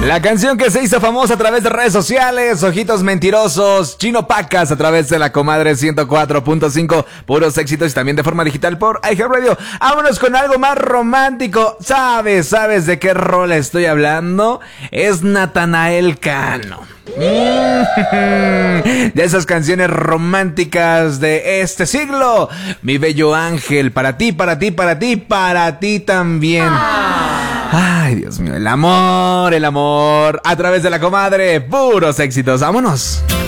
La canción que se hizo famosa a través de redes sociales, Ojitos Mentirosos, Chino Pacas a través de la Comadre 104.5, puros éxitos y también de forma digital por iHeartRadio. Vámonos con algo más romántico. ¿Sabes de qué rol estoy hablando? Es Natanael Cano. De esas canciones románticas de este siglo. Mi bello ángel, para ti, para ti, para ti, para ti también. Ay, Dios mío, el amor, a través de la Comadre, puros éxitos, vámonos.